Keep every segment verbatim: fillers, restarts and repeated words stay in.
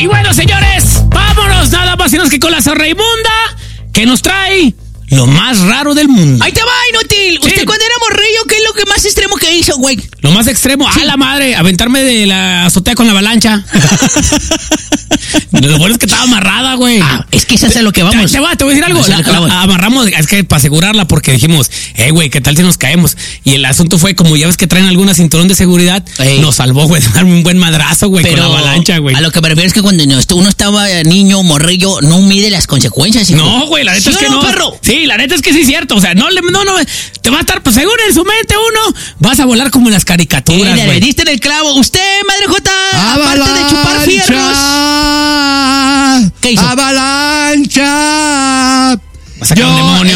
Y bueno, señores, vámonos nada más y menos que con la Zorraimunda, que nos trae lo más raro del mundo. Ahí te va, inútil. Sí. Usted cuando era morrillo, ¿qué es lo que más extremo que hizo, güey? Lo más extremo, sí. ¡A la madre! Aventarme de la azotea con la avalancha. Lo bueno es que estaba amarrada, güey. Ah, es que eso es a lo que vamos. Te, te, va, te voy a decir algo. La, la, la amarramos, es que para asegurarla, porque dijimos, eh, güey, ¿qué tal si nos caemos? Y el asunto fue, como ya ves que traen alguna cinturón de seguridad, Ey. nos salvó, güey, de darme un buen madrazo, güey, con la avalancha, güey. A lo que me refiero es que cuando uno estaba niño, morrillo, no mide las consecuencias, hijo. No, güey, la neta ¿Sí es que no, no. perro? Sí, la neta es que sí es cierto. O sea, no, no, no, te va a estar, pues seguro en su mente uno, vas a volar como en las caricaturas, güey. Le diste en el clavo. Usted, Madre Jota, ¡Avalancha! aparte de chupar fierros. ¿Qué hizo? ¡Avalancha! Yo, un demonio.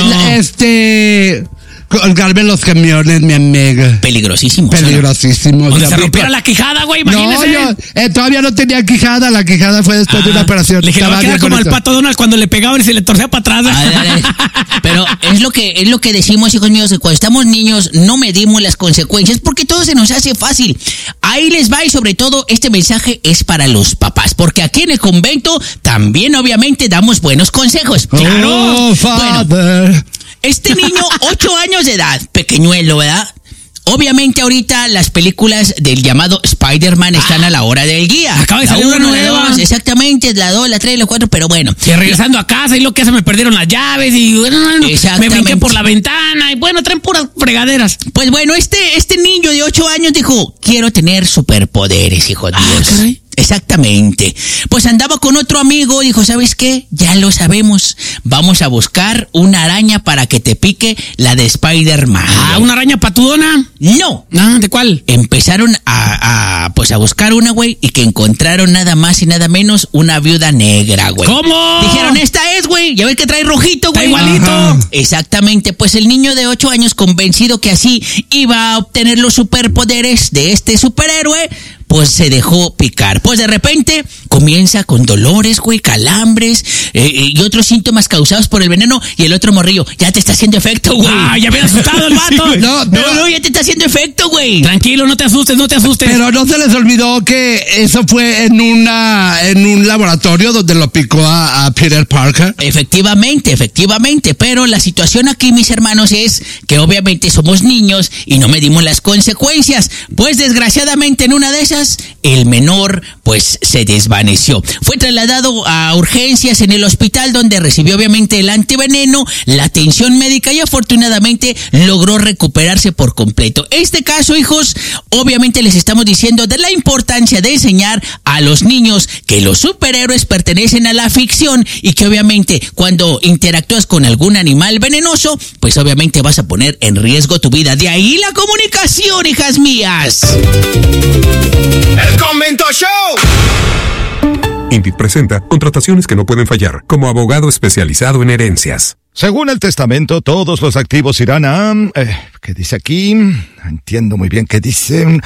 este... colgarme los camiones, mi amiga. Peligrosísimo. Peligrosísimo. Donde se rompiera la quijada, güey, imagínese. No, yo eh, todavía no tenía quijada. La quijada fue después ah, de una operación. Le dije, va a quedar como el Pato Donald cuando le pegaban y se le torcía para atrás. Ay, ay, ay. Pero es lo que es lo que decimos, hijos míos, que cuando estamos niños no medimos las consecuencias porque todo se nos hace fácil. Ahí les va, y sobre todo este mensaje es para los papás, porque aquí en el convento también obviamente damos buenos consejos. ¡Claro! Oh, father. Bueno, este niño, ocho años de edad, pequeñuelo, ¿verdad? Obviamente ahorita las películas del llamado Spider-Man están a la hora del guía. Acaba de salir una nueva. Dos, exactamente, la dos, la tres, la cuatro, pero bueno. Y regresando a casa y lo que hace, me perdieron las llaves y bueno, me brinqué por la ventana y bueno, traen puras fregaderas. Pues bueno, este, este niño de ocho años dijo, quiero tener superpoderes, hijo de Dios. Ah, exactamente. Pues andaba con otro amigo, dijo, ¿sabes qué? Ya lo sabemos. Vamos a buscar una araña para que te pique la de Spider-Man. Ah, ¿una araña patudona? No. Ah, ¿de cuál? Empezaron a, a, pues a buscar una, güey, y que encontraron nada más y nada menos una viuda negra, güey. ¿Cómo? Dijeron, esta es, güey. Ya ves que trae rojito, güey. Está igualito. Ajá. Exactamente. Pues el niño de ocho años, convencido que así iba a obtener los superpoderes de este superhéroe, pues se dejó picar. Pues de repente comienza con dolores, güey, calambres eh, y otros síntomas causados por el veneno. Y el otro morrillo, ya te está haciendo efecto, güey. Ah, ya me ha asustado el vato. Sí, no, no, no, ya te está haciendo efecto, güey. Tranquilo, no te asustes, no te asustes. Pero no se les olvidó que eso fue en una en un laboratorio donde lo picó a, a Peter Parker. Efectivamente, efectivamente. Pero la situación aquí, mis hermanos, es que obviamente somos niños y no medimos las consecuencias. Pues desgraciadamente en una de esas el menor pues se desvaneció. Fue trasladado a urgencias en el hospital donde recibió obviamente el antiveneno, la atención médica y afortunadamente logró recuperarse por completo. Este caso, hijos, obviamente les estamos diciendo de la importancia de enseñar a los niños que los superhéroes pertenecen a la ficción y que obviamente cuando interactúas con algún animal venenoso, pues obviamente vas a poner en riesgo tu vida. De ahí la comunicación, hijas mías. ¡El Convento Show! Indeed presenta contrataciones que no pueden fallar, como abogado especializado en herencias. Según el testamento, todos los activos irán a... Eh, ¿qué dice aquí? No entiendo muy bien qué dice.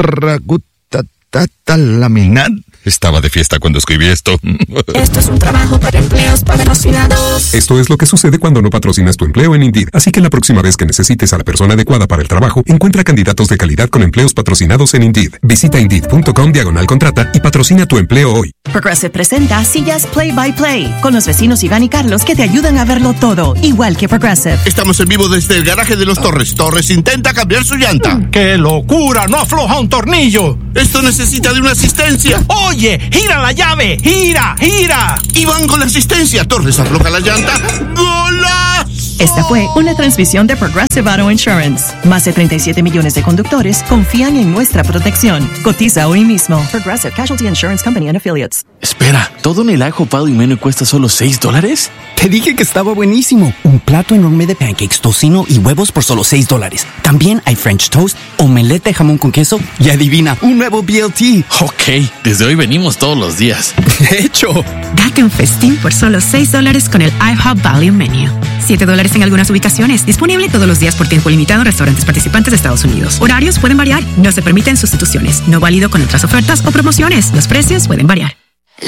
Ragutatatalaminat. Estaba de fiesta cuando escribí esto. Esto es un trabajo para empleos patrocinados. Esto es lo que sucede cuando no patrocinas tu empleo en Indeed. Así que la próxima vez que necesites a la persona adecuada para el trabajo, encuentra candidatos de calidad con empleos patrocinados en Indeed. Visita Indeed.com diagonal contrata y patrocina tu empleo hoy. Progressive presenta Sillas Play by Play con los vecinos Iván y Carlos que te ayudan a verlo todo, igual que Progressive. Estamos en vivo desde el garaje de los Torres. Torres intenta cambiar su llanta. ¡Qué locura! ¡No afloja un tornillo! Esto necesita de una asistencia. ¡Oye! ¡Gira la llave! ¡Gira! ¡Gira! Y van con la asistencia. Torres afloja la llanta. ¡Golazo! Esta fue una transmisión de Progressive Auto Insurance. Más de treinta y siete millones de conductores confían en nuestra protección. Cotiza hoy mismo. Progressive Casualty Insurance Company and Affiliates. Espera, ¿todo en el ajo pado y menú cuesta solo seis dólares? Te dije que estaba buenísimo. Un plato enorme de pancakes, tocino y huevos por solo seis dólares. También hay French toast, omelette de jamón con queso y adivina, un nuevo B L T. Ok, desde hoy venimos todos los días. De hecho. Date un festín por solo seis dólares con el IHOP Value Menu. siete dólares en algunas ubicaciones. Disponible todos los días por tiempo limitado en restaurantes participantes de Estados Unidos. Horarios pueden variar. No se permiten sustituciones. No válido con otras ofertas o promociones. Los precios pueden variar.